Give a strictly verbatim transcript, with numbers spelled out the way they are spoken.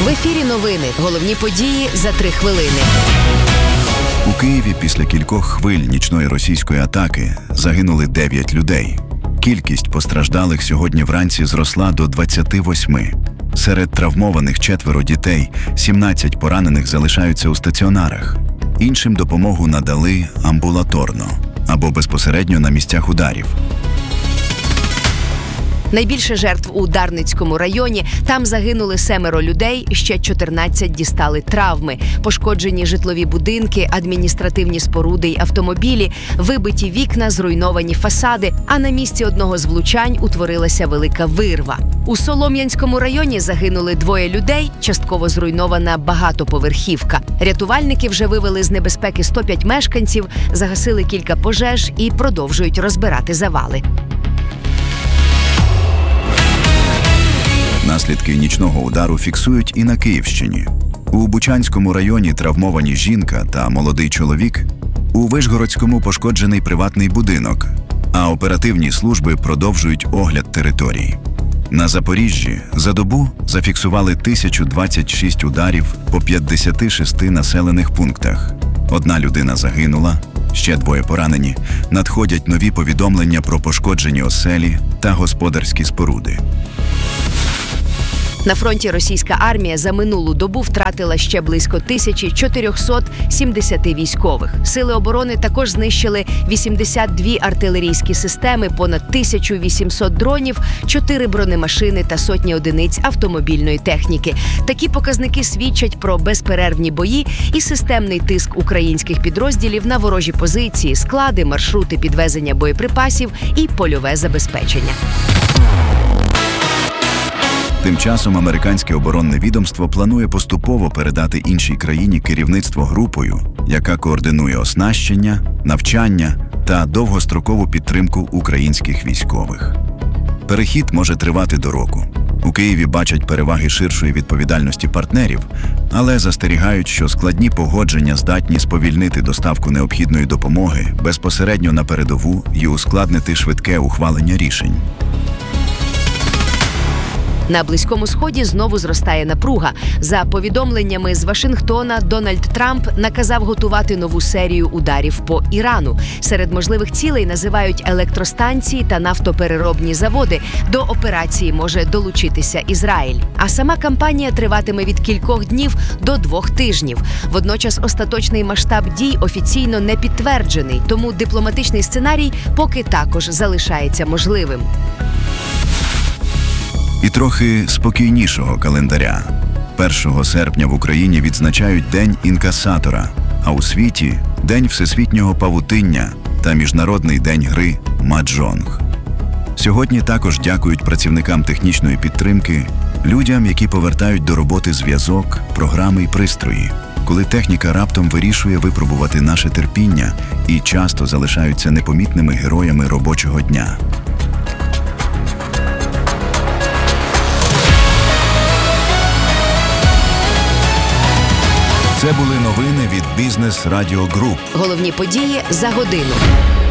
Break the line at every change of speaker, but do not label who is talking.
В ефірі новини. Головні події за три хвилини.
У Києві після кількох хвиль нічної російської атаки загинули дев'ять людей. Кількість постраждалих сьогодні вранці зросла до двадцяти восьми. Серед травмованих четверо дітей, сімнадцять поранених залишаються у стаціонарах. Іншим допомогу надали амбулаторно або безпосередньо на місцях ударів.
Найбільше жертв у Дарницькому районі. Там загинули семеро людей, ще чотирнадцять дістали травми. Пошкоджені житлові будинки, адміністративні споруди й автомобілі, вибиті вікна, зруйновані фасади, а на місці одного з влучань утворилася велика вирва. У Солом'янському районі загинули двоє людей, частково зруйнована багатоповерхівка. Рятувальники вже вивели з небезпеки сто п'ять мешканців, загасили кілька пожеж і продовжують розбирати завали.
Наслідки нічного удару фіксують і на Київщині. У Бучанському районі травмовані жінка та молодий чоловік, у Вишгородському пошкоджений приватний будинок, а оперативні служби продовжують огляд території. На Запоріжжі за добу зафіксували тисячу двадцять шість ударів по п'ятдесяти шести населених пунктах. Одна людина загинула, ще двоє поранені. Надходять нові повідомлення про пошкоджені оселі та господарські споруди.
На фронті російська армія за минулу добу втратила ще близько тисячі чотирьохсот сімдесят військових. Сили оборони також знищили вісімдесят дві артилерійські системи, понад тисячу вісімсот дронів, чотири бронемашини та сотні одиниць автомобільної техніки. Такі показники свідчать про безперервні бої і системний тиск українських підрозділів на ворожі позиції, склади, маршрути підвезення боєприпасів і польове забезпечення.
Тим часом американське оборонне відомство планує поступово передати іншій країні керівництво групою, яка координує оснащення, навчання та довгострокову підтримку українських військових. Перехід може тривати до року. У Києві бачать переваги ширшої відповідальності партнерів, але застерігають, що складні погодження здатні сповільнити доставку необхідної допомоги безпосередньо на передову і ускладнити швидке ухвалення рішень.
На Близькому Сході знову зростає напруга. За повідомленнями з Вашингтона, Дональд Трамп наказав готувати нову серію ударів по Ірану. Серед можливих цілей називають електростанції та нафтопереробні заводи. До операції може долучитися Ізраїль. А сама кампанія триватиме від кількох днів до двох тижнів. Водночас остаточний масштаб дій офіційно не підтверджений, тому дипломатичний сценарій поки також залишається можливим.
І трохи спокійнішого календаря. першого серпня в Україні відзначають День інкасатора, а у світі – День всесвітнього павутиння та Міжнародний день гри «Маджонг». Сьогодні також дякують працівникам технічної підтримки, людям, які повертають до роботи зв'язок, програми і пристрої, коли техніка раптом вирішує випробувати наше терпіння і часто залишаються непомітними героями робочого дня.
Це були новини від Бізнес Радіо Груп.
Головні події за годину.